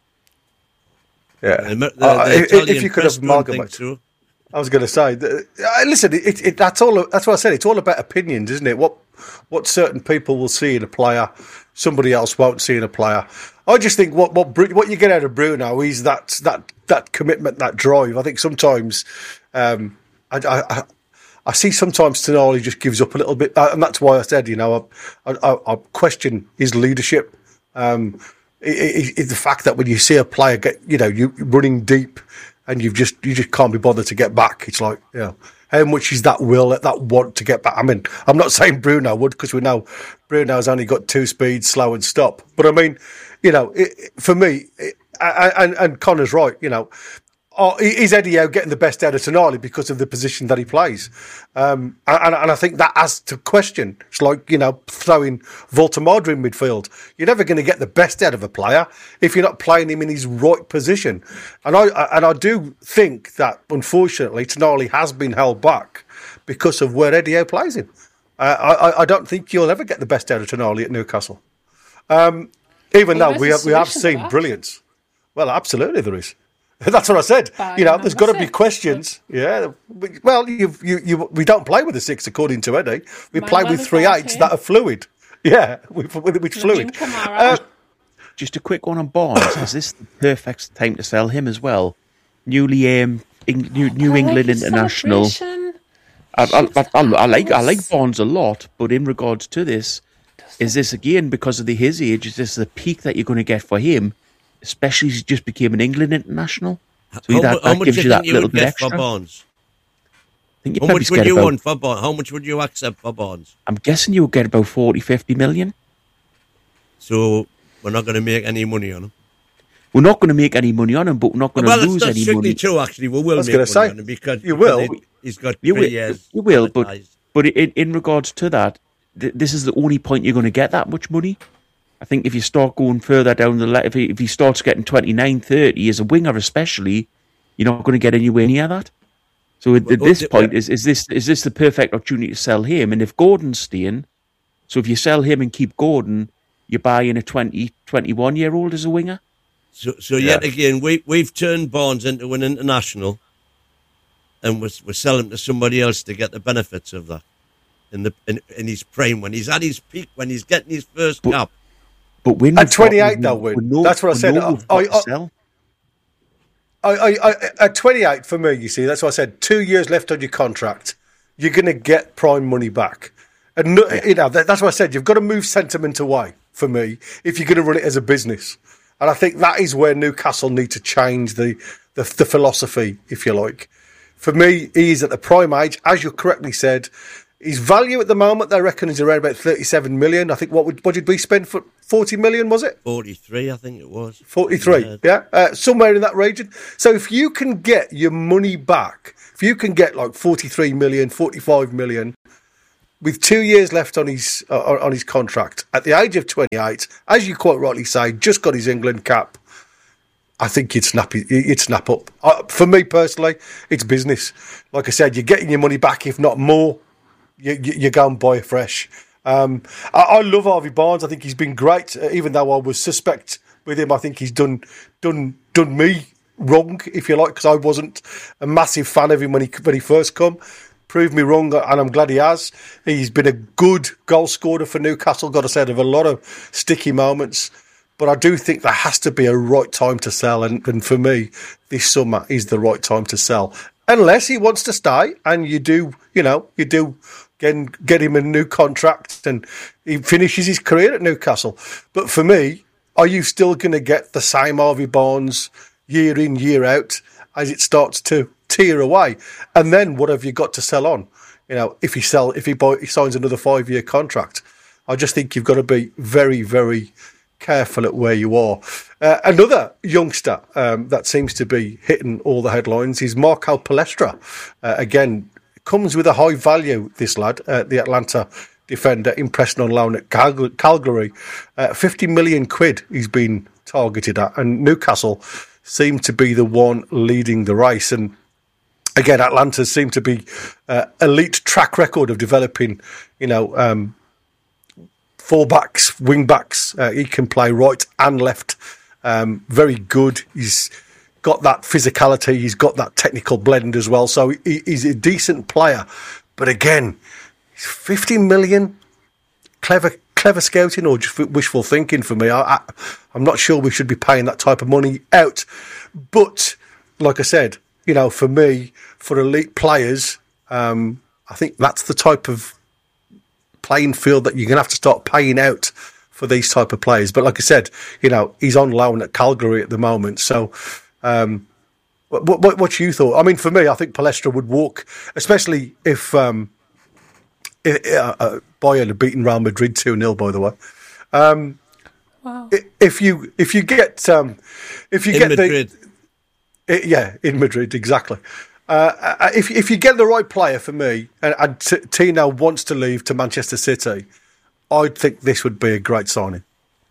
Yeah. The, the, uh, the if, if you could have amalgamated. So. I was going to say, uh, listen, it, it, that's all. That's what I said. It's all about opinions, isn't it? What what certain people will see in a player, somebody else won't see in a player. I just think what what what you get out of Bruno is that that that commitment, that drive. I think sometimes, um, I, I I see sometimes Tonali just gives up a little bit, and that's why I said, you know, I I, I question his leadership. Um, it, it, it, the fact that when you see a player get, you know, you running deep. And you've just you just can't be bothered to get back. It's like, you know, how much is that will, that want to get back? I mean, I'm not saying Bruno would, because we know Bruno's only got two speeds, slow and stop. But I mean, you know, it, for me, it, and, and Connor's right, you know, oh, is Eddie Howe getting the best out of Tonali because of the position that he plays? Um, and, and I think that has to question. It's like, you know, throwing Voltemada in midfield. You're never going to get the best out of a player if you're not playing him in his right position. And I and I do think that, unfortunately, Tonali has been held back because of where Eddie Howe plays him. Uh, I, I don't think you'll ever get the best out of Tonali at Newcastle. Um, even well, though we have, we have seen brilliance. Well, absolutely there is. That's what I said. By you know, there's got to be questions. But yeah. Well, you, you, you, we don't play with a six, according to Eddie. We play with three eights that are fluid. Yeah, with, with, with fluid. Uh, Just a quick one on Barnes. Is this the perfect time to sell him as well? Newly um, Eng- New, New England like international. I, I, I, I, I like I like Barnes a lot, but in regards to this, is this again because of the, his age? Is this the peak that you're going to get for him? Especially as he just became an England international. So how, that, how that much gives you you that you little would bit get extra. For Barnes? I think you how much would you about, want for Barnes? How much would you accept for Barnes? I'm guessing you would get about forty, fifty million. So we're not going to make any money on him? We're not going to make any money on him, but we're not going well, to lose any money. Well, it's not true, actually. We will make money say, on him because, you because will. It, he's got you three will, years. You will, but, but in, in regards to that, th- this is the only point you're going to get that much money. I think if you start going further down the line, if he, if he starts getting twenty-nine, thirty as a winger especially, you're not going to get anywhere near that. So at, at this point, is, is this is this the perfect opportunity to sell him? And if Gordon's staying, so if you sell him and keep Gordon, you're buying a twenty, twenty-one-year-old as a winger? So so yet yeah. again, we, we've turned Barnes into an international and we're, we're selling to somebody else to get the benefits of that in, the, in, in his prime, when he's at his peak, when he's getting his first but, cap. But when at twenty-eight, though, win. No, that's what I said. No I, I, I, I, I, at twenty-eight, for me, you see, that's what I said. Two years left on your contract, you're going to get prime money back, and no, yeah. you know that, that's what I said. You've got to move sentiment away for me if you're going to run it as a business, and I think that is where Newcastle need to change the the, the philosophy, if you like. For me, he's at the prime age, as you correctly said. His value at the moment, they reckon, is around about thirty-seven million. I think what would what did we spend for forty million? Was it forty-three? I think it was forty-three. Yeah, yeah? Uh, somewhere in that region. So if you can get your money back, if you can get like forty-three million, forty-five million, with two years left on his uh, on his contract, at the age of twenty-eight, as you quite rightly say, just got his England cap. I think you'd snap you'd snap up. Uh, for me personally, it's business. Like I said, you're getting your money back, if not more. You, you, you go and buy it fresh. Um, I, I love Harvey Barnes. I think he's been great. Uh, even though I was suspect with him, I think he's done done done me wrong, if you like, because I wasn't a massive fan of him when he when he first come. Proved me wrong, and I'm glad he has. He's been a good goal scorer for Newcastle. Got to say, of a lot of sticky moments. But I do think there has to be a right time to sell, and, and for me, this summer is the right time to sell. Unless he wants to stay, and you do, you know, you do get, get him a new contract, and he finishes his career at Newcastle. But for me, are you still going to get the same Harvey Barnes year in, year out, as it starts to tear away? And then what have you got to sell on? You know, if he sell, if he, buy, he signs another five-year contract, I just think you've got to be very, very careful at where you are. Uh, another youngster um, that seems to be hitting all the headlines is Marco Palestra. Uh, again, comes with a high value, this lad, uh, the Atlanta defender, impressing on loan at Cal- Calgary. Uh, fifty million quid he's been targeted at, and Newcastle seem to be the one leading the race. And again, Atlanta seem to be uh, elite track record of developing, you know, um, full-backs, wing-backs. Uh, he can play right and left. Um, very good. He's got that physicality. He's got that technical blend as well. So he, he's a decent player. But again, fifty million, clever clever scouting or just wishful thinking for me. I, I, I'm not sure we should be paying that type of money out. But like I said, you know, for me, for elite players, um, I think that's the type of playing field that you're going to have to start paying out for these type of players. But like I said, you know, he's on loan at Calgary at the moment. So um, what, what, what's you thought? I mean, for me, I think Palestra would walk, especially if, um, if uh, uh, Bayern had beaten Real Madrid two nil, by the way. Um, wow. If you if you get um, if you in get Madrid. the it, yeah in Madrid exactly. Uh, if if you get the right player for me, and, and T- Tino wants to leave to Manchester City, I think this would be a great signing.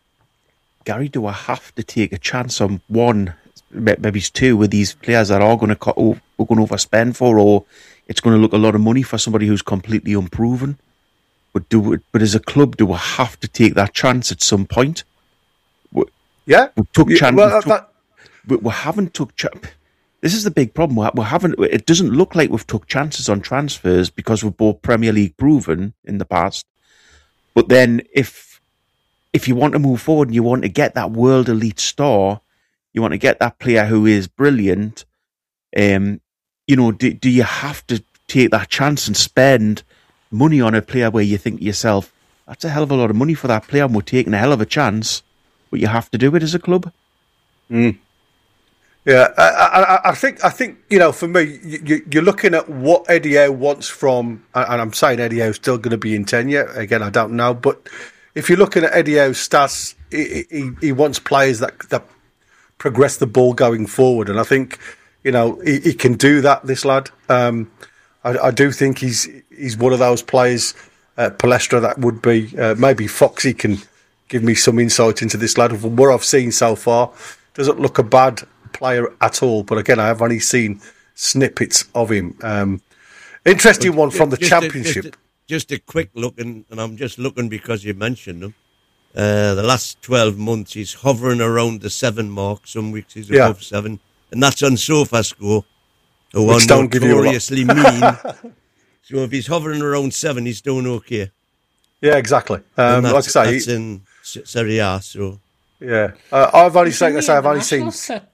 Gary, do I have to take a chance on one, maybe it's two, with these players that are going to cut, we're going to overspend for, or it's going to look a lot of money for somebody who's completely unproven? But do it, but as a club, do I have to take that chance at some point? We, yeah, we took yeah, chance. well, we, took, that... we, we haven't took. Ch- this is the big problem. We, we haven't. It doesn't look like we've took chances on transfers because we're both Premier League proven in the past. But then, if if you want to move forward and you want to get that world elite star, you want to get that player who is brilliant. Um, you know, do, do you have to take that chance and spend money on a player where you think to yourself, that's a hell of a lot of money for that player and we're taking a hell of a chance, but you have to do it as a club? Mm. Yeah, I, I, I think, I think you know, for me, you, you're looking at what Eddie Howe wants from, and I'm saying Eddie Howe's still going to be in tenure. Again, I don't know, but if you're looking at Eddie Howe's stats, he, he, he wants players that, that progress the ball going forward, and I think, you know, he, he can do that, this lad. Um, I, I do think he's he's one of those players, uh, Palestra, that would be, uh, maybe Foxy can give me some insight into this lad. From what I've seen so far, doesn't look a bad player at all. But again, I have only seen snippets of him. Um, interesting one from the just Championship. A, just, a, just a quick look, and, and I'm just looking because you mentioned him. Uh, the last twelve months, he's hovering around the seven mark. Some weeks he's above yeah. seven. And that's on SofaScore, who Which are don't notoriously mean. So if he's hovering around seven, he's doing okay. Yeah, exactly. Um, like I say, that's in Serie A. So yeah, uh, I've only seen. I say I've only seen. Set.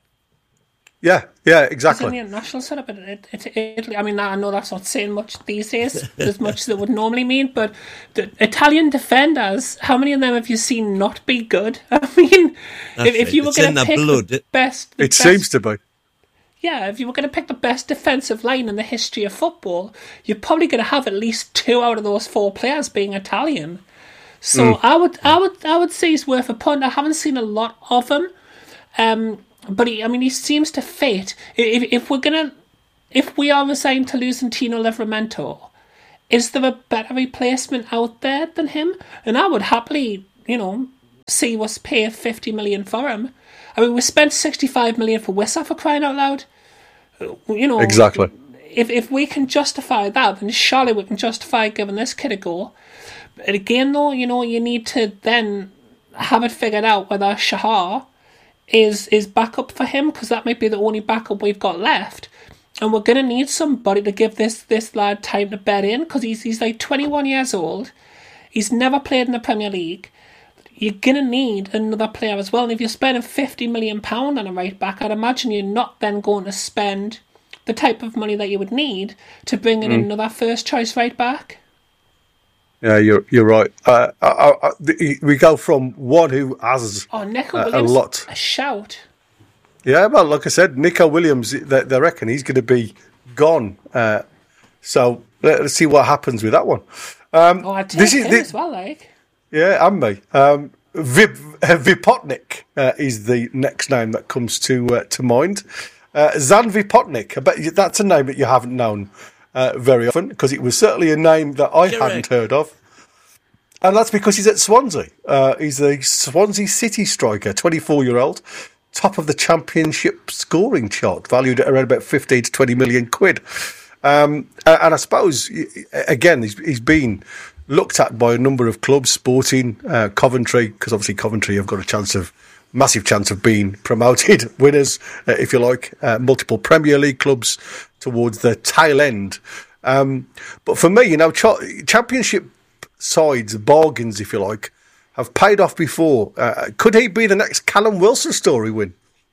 Yeah, yeah, exactly. It's only a national setup, but it, it, Italy. I mean, I know that's not saying much these days, as much as it would normally mean. But the Italian defenders, how many of them have you seen not be good? I mean, if, if you were going to pick blood. the best, the it best, seems to be. yeah, if you were going to pick the best defensive line in the history of football, you're probably going to have at least two out of those four players being Italian. So mm. I would, I would, I would say he's worth a punt. I haven't seen a lot of him, um, but he, I mean, he seems to fit. If if we're gonna, if we are resigned to losing Tino Livramento, is there a better replacement out there than him? And I would happily, you know, see us pay fifty million for him. I mean, we spent sixty-five million for Wissa, for crying out loud. You know, exactly. If if we can justify that, then surely we can justify giving this kid a go. But again, though, you know, you need to then have it figured out whether Shahar is is backup for him, because that might be the only backup we've got left. And we're going to need somebody to give this this lad time to bed in, because he's, he's like twenty-one years old. He's never played in the Premier League. You're going to need another player as well. And if you're spending fifty million pounds on a right back, I'd imagine you're not then going to spend the type of money that you would need to bring in mm. another first choice right back. Yeah, you're you're right. Uh, I, I, the, we go from one who has oh, Nico uh, Williams, a lot. A shout. Yeah, well, like I said, Nico Williams, they, they reckon he's going to be gone. Uh, so let's see what happens with that one. Um, oh, I'd take this him is, this, as well, like. Yeah, and me. Um, Vip, uh, Vipotnik uh, is the next name that comes to uh, to mind. Uh, Zan Vipotnik, I bet you, that's a name that you haven't known uh, very often, because it was certainly a name that I Correct. hadn't heard of. And that's because he's at Swansea. Uh, he's a Swansea City striker, twenty-four-year-old, top of the Championship scoring chart, valued at around about fifteen to twenty million quid. Um, and I suppose, again, he's, he's been looked at by a number of clubs, Sporting, uh, Coventry, because obviously Coventry have got a chance of, massive chance of being promoted winners, uh, if you like, uh, multiple Premier League clubs towards the tail end. Um, but for me, you know, ch- Championship sides, bargains, if you like, have paid off before. Uh, could he be the next Callum Wilson story win?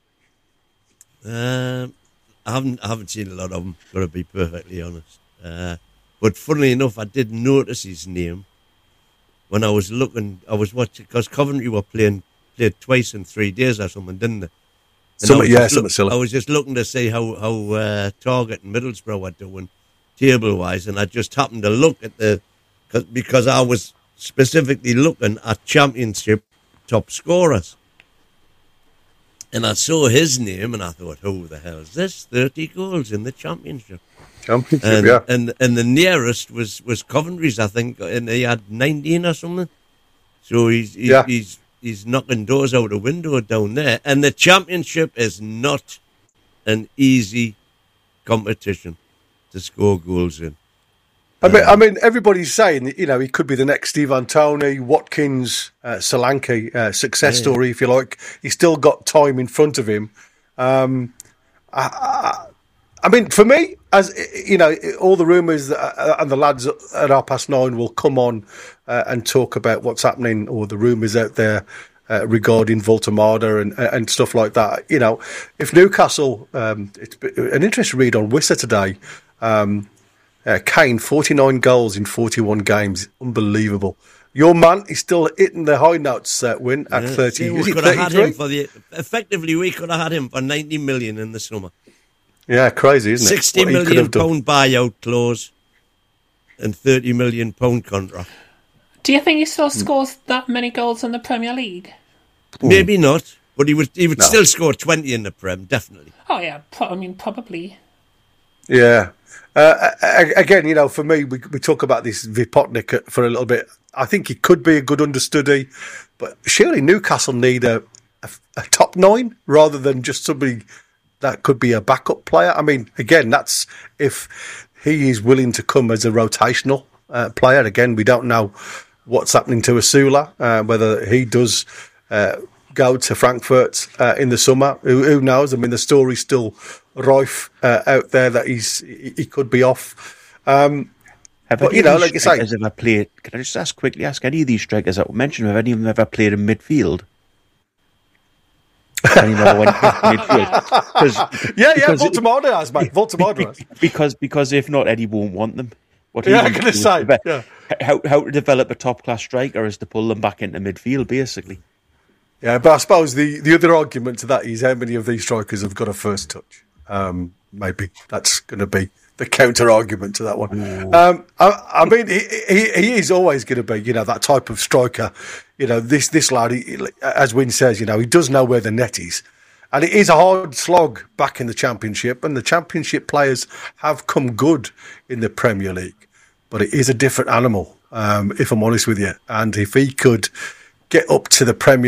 Um, I haven't I haven't seen a lot of them, got to be perfectly honest. Uh, but funnily enough, I did notice his name when I was looking. I was watching, because Coventry were playing played twice in three days or something, didn't they? Something, yeah, something silly. I was just looking to see how how uh, Target and Middlesbrough were doing table wise, and I just happened to look at the because I was specifically looking at Championship top scorers. And I saw his name and I thought, who the hell is this? thirty goals in the Championship. Championship, and, yeah. And, and the nearest was, was Coventry's, I think, and he had nineteen or something. So he's he's, yeah. he's he's knocking doors out the window down there. And the Championship is not an easy competition to score goals in. I mean, I mean, everybody's saying that, you know, he could be the next Steve Antoni, Watkins, uh, Solanke uh, success yeah. story, if you like. He's still got time in front of him. Um, I, I, I mean, for me, as you know, all the rumours uh, and the lads at half past nine will come on uh, and talk about what's happening, or the rumours out there uh, regarding Voltemada and and stuff like that. You know, if Newcastle, um, it's an interesting read on Wissa today. Um, Uh, Kane, forty-nine goals in forty-one games. Unbelievable. Your man is still hitting the high notes, uh, Win, at yeah, thirty. We could have had him for the, effectively, we could have had him for ninety million in the summer. Yeah, crazy, isn't it? sixty million pound buyout clause and thirty million pound contract. Do you think he still scores that many goals in the Premier League? Maybe not, but he would he would no. still score twenty in the Prem, definitely. Oh, yeah, pro- I mean, probably. Yeah. Uh, again, you know, for me, we we talk about this Vipotnik for a little bit. I think he could be a good understudy, but surely Newcastle need a, a, a top nine rather than just somebody that could be a backup player. I mean, again, that's if he is willing to come as a rotational uh, player. Again, we don't know what's happening to Asula, uh, whether he does uh, go to Frankfurt uh, in the summer. Who, who knows? I mean, the story's still rife uh, out there that he's he could be off. Um, have but, any you know, of these like you say, strikers ever played? Can I just ask quickly? Ask any of these strikers that were mentioned? Have any of them ever played in midfield? Any never went midfield? yeah, yeah, Voltemada has, mate. Voltemada has. Because because if not, Eddie won't want them. What yeah, I'm going to say. Yeah. How how to develop a top class striker is to pull them back into midfield, basically. Yeah, but I suppose the, the other argument to that is how many of these strikers have got a first touch. Um, maybe that's going to be the counter argument to that one. Um, I, I mean, he, he, he is always going to be, you know, that type of striker. You know, this this lad, he, as Wynne says, you know, he does know where the net is. And it is a hard slog back in the Championship, and the Championship players have come good in the Premier League. But it is a different animal, um, if I'm honest with you. And if he could get up to the Premier